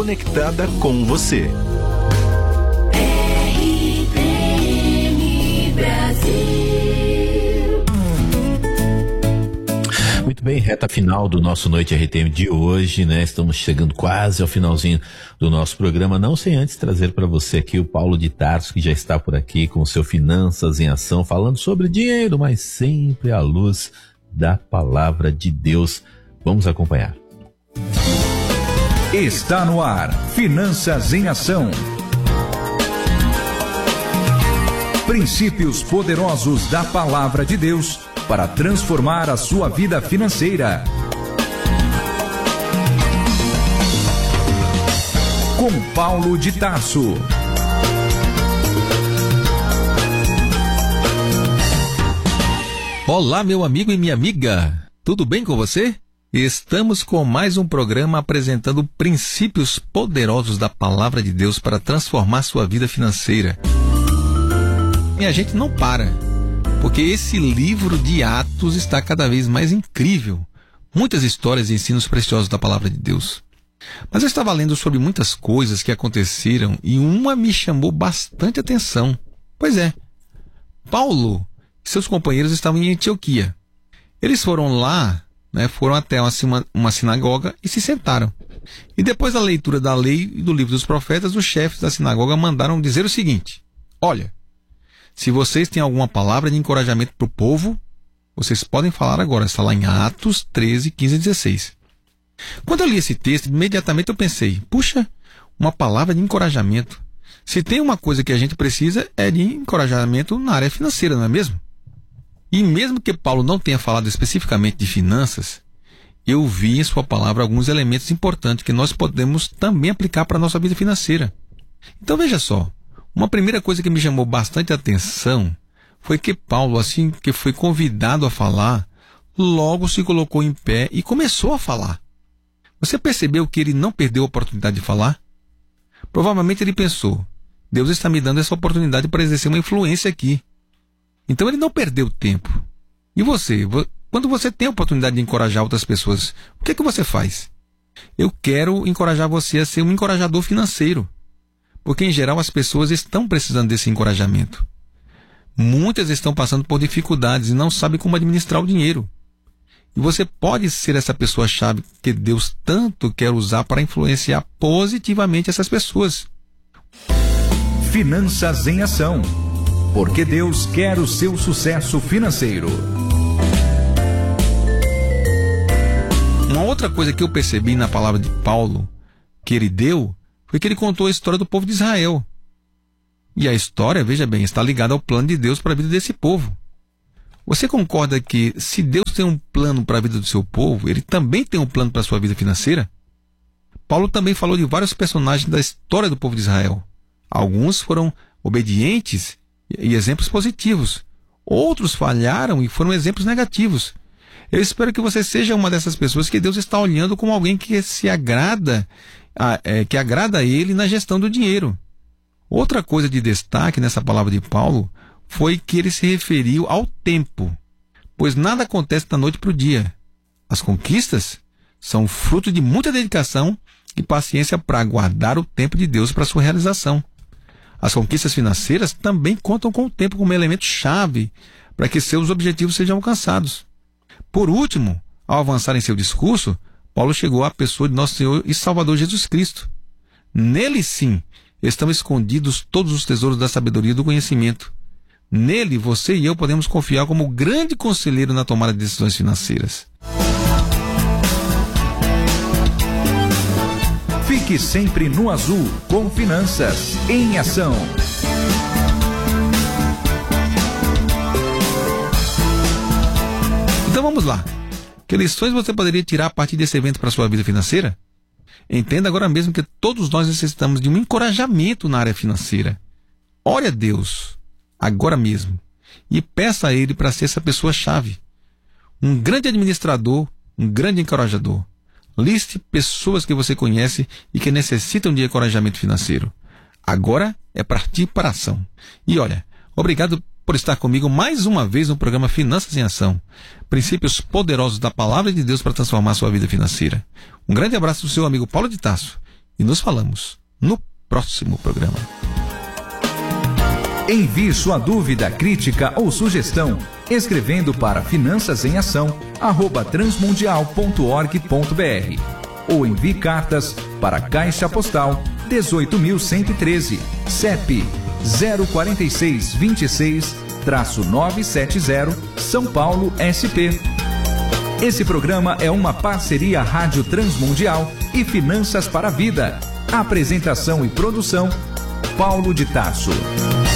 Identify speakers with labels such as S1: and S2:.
S1: conectada com você.
S2: RTM Brasil.
S3: Muito bem, reta final do nosso Noite RTM de hoje, né? Estamos chegando quase ao finalzinho do nosso programa, não sem antes trazer para você aqui o Paulo de Tarso, que já está por aqui com o seu Finanças em Ação, falando sobre dinheiro, mas sempre à luz da Palavra de Deus. Vamos acompanhar.
S4: Está no ar, Finanças em Ação. Princípios poderosos da Palavra de Deus para transformar a sua vida financeira. Com Paulo de Tarso.
S5: Olá, meu amigo e minha amiga. Tudo bem com você? Estamos com mais um programa apresentando princípios poderosos da Palavra de Deus para transformar sua vida financeira. E a gente não para, porque esse livro de Atos está cada vez mais incrível. Muitas histórias e ensinos preciosos da Palavra de Deus. Mas eu estava lendo sobre muitas coisas que aconteceram e uma me chamou bastante atenção. Pois é, Paulo e seus companheiros estavam em Antioquia. Eles foram lá, foram até uma sinagoga e se sentaram. E depois da leitura da lei e do livro dos profetas, os chefes da sinagoga mandaram dizer o seguinte: olha, se vocês têm alguma palavra de encorajamento para o povo, vocês podem falar agora. Está lá em Atos 13, 15 e 16. Quando eu li esse texto, imediatamente eu pensei, puxa, uma palavra de encorajamento. Se tem uma coisa que a gente precisa é de encorajamento na área financeira, não é mesmo? E mesmo que Paulo não tenha falado especificamente de finanças, eu vi em sua palavra alguns elementos importantes que nós podemos também aplicar para a nossa vida financeira. Então veja só, uma primeira coisa que me chamou bastante atenção foi que Paulo, assim que foi convidado a falar, logo se colocou em pé e começou a falar. Você percebeu que ele não perdeu a oportunidade de falar? Provavelmente ele pensou, Deus está me dando essa oportunidade para exercer uma influência aqui. Então ele não perdeu tempo. E você? Quando você tem a oportunidade de encorajar outras pessoas, o que é que você faz? Eu quero encorajar você a ser um encorajador financeiro. Porque em geral as pessoas estão precisando desse encorajamento. Muitas estão passando por dificuldades e não sabem como administrar o dinheiro. E você pode ser essa pessoa-chave que Deus tanto quer usar para influenciar positivamente essas pessoas.
S4: Finanças em Ação. Porque Deus quer o seu sucesso financeiro.
S5: Uma outra coisa que eu percebi na palavra de Paulo, que ele deu, foi que ele contou a história do povo de Israel. E a história, veja bem, está ligada ao plano de Deus para a vida desse povo. Você concorda que se Deus tem um plano para a vida do seu povo, Ele também tem um plano para a sua vida financeira? Paulo também falou de vários personagens da história do povo de Israel. Alguns foram obedientes e exemplos positivos. Outros falharam e foram exemplos negativos. Eu espero que você seja uma dessas pessoas que Deus está olhando como alguém que que agrada a Ele na gestão do dinheiro. Outra coisa de destaque nessa palavra de Paulo foi que ele se referiu ao tempo, pois nada acontece da noite para o dia. As conquistas são fruto de muita dedicação e paciência para aguardar o tempo de Deus para sua realização. As conquistas financeiras também contam com o tempo como elemento chave para que seus objetivos sejam alcançados. Por último, ao avançar em seu discurso, Paulo chegou à pessoa de nosso Senhor e Salvador Jesus Cristo. Nele, sim, estão escondidos todos os tesouros da sabedoria e do conhecimento. Nele, você e eu podemos confiar como o grande conselheiro na tomada de decisões financeiras.
S4: Fique sempre no azul com Finanças em Ação.
S5: Então vamos lá. Que lições você poderia tirar a partir desse evento para a sua vida financeira? Entenda agora mesmo que todos nós necessitamos de um encorajamento na área financeira. Ore a Deus, agora mesmo, e peça a Ele para ser essa pessoa-chave. Um grande administrador, um grande encorajador. Liste pessoas que você conhece e que necessitam de encorajamento financeiro. Agora é partir para a ação. E olha, obrigado por estar comigo mais uma vez no programa Finanças em Ação. Princípios poderosos da Palavra de Deus para transformar sua vida financeira. Um grande abraço do seu amigo Paulo de Tarso. e nos falamos no próximo programa.
S4: Envie sua dúvida, crítica ou sugestão escrevendo para finançasemação@transmundial.org.br ou envie cartas para Caixa Postal 18.113, CEP 04626-970, São Paulo, SP. Esse programa é uma parceria Rádio Transmundial e Finanças para a Vida. Apresentação e produção, Paulo de Tarso.